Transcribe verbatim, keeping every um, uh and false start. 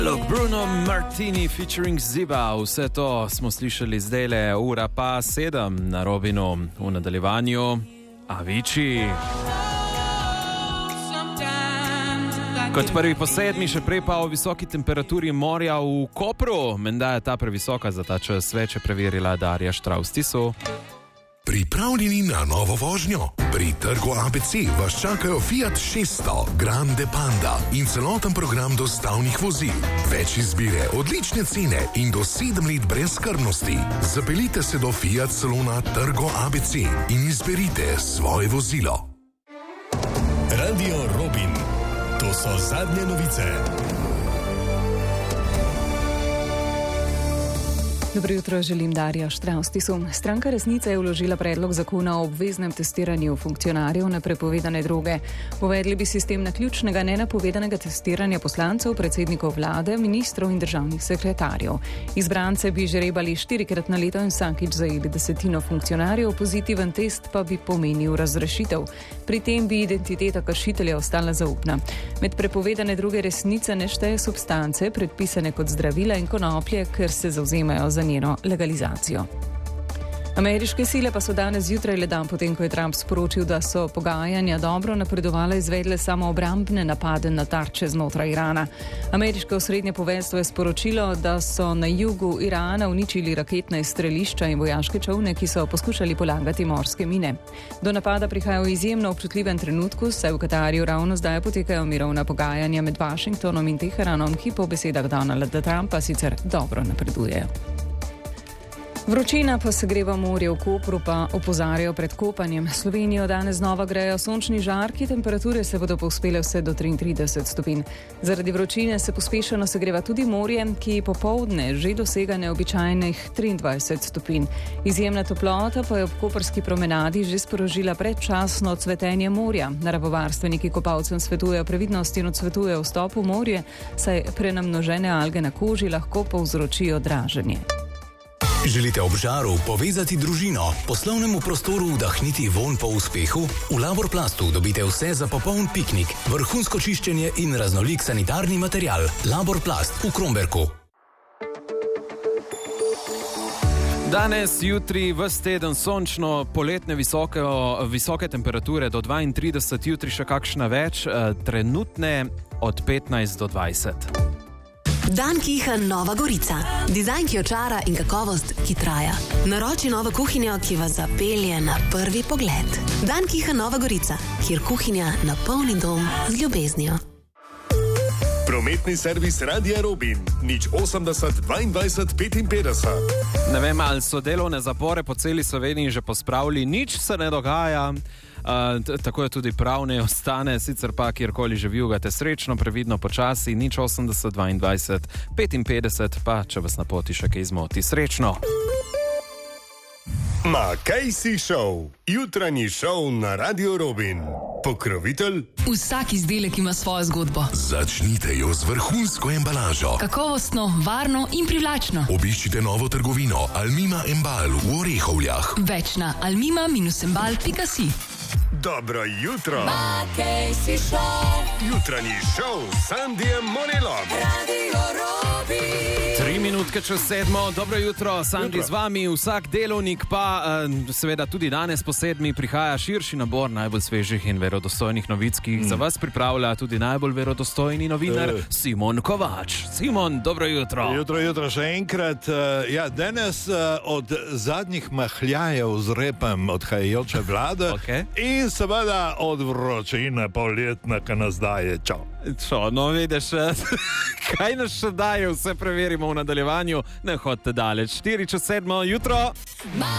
Look, Bruno Martini featuring Ziba, vse to smo slišali zdajle, ura pa sedem na Robinu, v nadaljevanju Avicii. Kot prvi po sedmi, še prej pa o visoki temperaturi morja v Kopru. Menda je ta previsoka, za ta čas več je preverila Darja Štraus-Tisu. Pripravljeni na novo vožnjo? Pri trgu A B C vas čakajo Fiat šeststo, Grande Panda in celoten program dostavnih vozil. Več izbire, odlične cene in do sedem let brezskrbnosti. Zapeljite se do Fiat salona Trgo A B C in izberite svoje vozilo. Radio Robin. To so zadnje novice. Dobro jutro, želim Darja Štraus-Tisu. Stranka Resnica je vložila predlog zakona o obveznem testiranju funkcionarjev na prepovedane droge. Uvedli bi sistem naključnega nenapovedanega testiranja poslancev, predsednikov vlade, ministrov in državnih sekretarjev. Izbrance bi žrebali štirikrat na leto in vsakič zajeli desetino funkcionarjev, pozitiven test pa bi pomenil razrešitev. Pri tem bi identiteta kršitelja ostala zaupna. Med prepovedane droge Resnica ne šteje substance, predpisane kot zdravila in konoplje, ker se zavzemajo za njeno legalizacijo. Ameriške sile pa so danes zjutraj, le dan potem, ko je Trump sporočil, da so pogajanja dobro napredovala, izvedle samoobrambne napade na tarče znotraj Irana. Ameriško osrednje poveljstvo je sporočilo, da so na jugu Irana uničili raketna strelišča in vojaške čolne, ki so poskušali polagati morske mine. Do napada prihaja v izjemno občutljivem trenutku, saj v Katarju ravno zdaj potekajo mirovna pogajanja med Washingtonom in Teheranom, ki po besedah Donalda Trumpa sicer dobro napredujejo. Vročina pa segreva morje, v Kopru pa opozarjajo pred kopanjem. Slovenijo danes znova grejo sončni žarki, temperature se bodo povzpele vse do triintrideset stopinj. Zaradi vročine se pospešeno segreva tudi morje, ki popoldne že dosega neobičajnih triindvajset stopinj. Izjemna toplota pa je ob koprski promenadi že sporožila predčasno cvetenje morja. Naravovarstveniki kopalcem svetujejo previdnost in odsvetujejo vstop v morje, saj prenamnožene alge na koži lahko povzročijo draženje. Želite ob žaru povezati družino, poslovnemu prostoru vdahniti vonj po uspehu? V Laborplastu dobite vse za popoln piknik, vrhunsko čiščenje in raznolik sanitarni material. Laborplast v Kromberku. Danes, jutri, ves teden sončno, poletne visoke, visoke temperature do dvaintrideset, jutri še kakšna več, trenutne od petnajst do dvajset. Dan Kiha Nova Gorica. Dizajn, ki očara in kakovost, ki traja. Naroči novo kuhinjo, ki vas zapelje na prvi pogled. Dan Kiha Nova Gorica, kjer kuhinja napolni dom z ljubeznijo. Prometni servis Radia Robin. Nič osemdeset, dvaindvajset, petinpetdeset. Ne vem, ali so delovne zapore po celi Sloveniji že pospravili, nič se ne dogaja. Uh, t- tako je tudi prav, ne ostane, sicer pa kjerkoli že vijugate srečno, previdno, počasi, nič osemdeset, dvaindvajset, petinpetdeset, pa če vas na poti še kaj zmoti, srečno. Ma Casey Show, jutranji šov na Radio Robin. Pokrovitelj? Vsak izdelek ima svojo zgodbo. Začnite jo z vrhunsko embalažo. Kakovostno, varno in privlačno. Obiščite novo trgovino Almima Embal v Orehovljah. Več na almima dash embal pika si. Dobro jutro. Ma Casey Show. Jutranji šov s Sandijem Monelom. Radio Robin. Tri minutke čez sedmo, dobro jutro, Sandi z vami, vsak delovnik pa seveda tudi danes po sedmi prihaja širši nabor najbolj svežih in verodostojnih novic, ki jih mm. za vas pripravlja tudi najbolj verodostojni novinar uh. Simon Kovač. Simon, dobro jutro. Jutro, jutro še enkrat. Ja, danes od zadnjih mahljajev z repem odhajajoče vlade okay. in seveda od vročine poletna, ki nas daje. Čau. Čo, no vidiš, kaj nas še daje, vse preverimo v nadaljevanju, ne hodite daleč. Štiri čez sedmo, jutro.